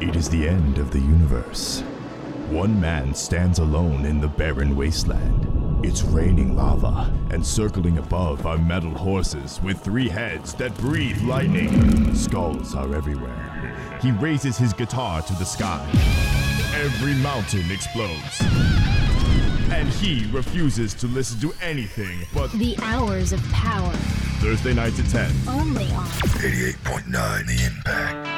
It is the end of the universe. One man stands alone in the barren wasteland. It's raining lava, and circling above are metal horses with 3 heads that breathe lightning. Skulls are everywhere. He raises his guitar to the sky. Every mountain explodes. And he refuses to listen to anything but The Hours of Power. Thursday nights at 10. Only on 88.9 The Impact.